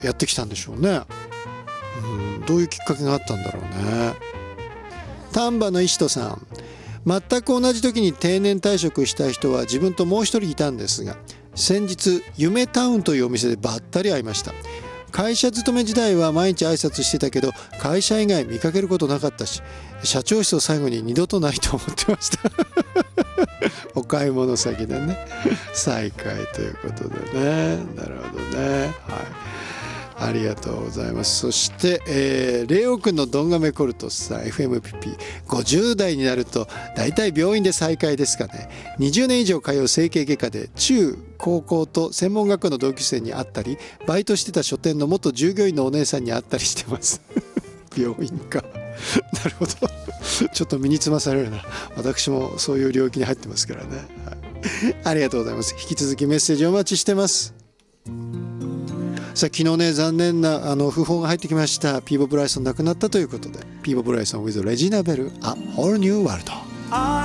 やってきたんでしょうね。どういうきっかけがあったんだろうね。丹波の石戸さん、全く同じ時に定年退職した人は自分ともう一人いたんですが、先日夢タウンというお店でばったり会いました。会社勤め時代は毎日挨拶してたけど、会社以外見かけることなかったし、社長室を最後に二度とないと思ってましたお買い物先でね再会ということでね。なるほどね。はい、ありがとうございます。そして、レオ君のドンガメコルトさん、 FMPP50 代になると大体病院で再会ですかね。20年以上通う整形外科で中高校と専門学校の同級生に会ったり、バイトしてた書店の元従業員のお姉さんに会ったりしてます病院かなるほどちょっと身につまされるな。私もそういう領域に入ってますからね、はい、ありがとうございます。引き続きメッセージお待ちしてます。さあ、昨日ね、残念な訃報が入ってきました。ピーボ・ブライソン亡くなったということで、ピーボ・ブライソン with レジーナ・ベル A Whole New World。